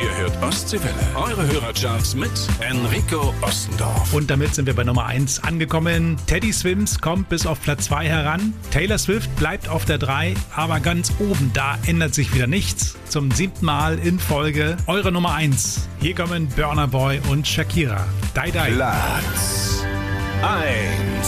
Ihr hört Ostseewelle. Eure Hörercharts mit Enrico Ostendorf. Und damit sind wir bei Nummer 1 angekommen. Teddy Swims kommt bis auf Platz 2 heran. Taylor Swift bleibt auf der 3, aber ganz oben, da ändert sich wieder nichts. Zum 7. Mal in Folge eure Nummer 1. Hier kommen Burna Boy und Shakira. Die Die. Platz 1.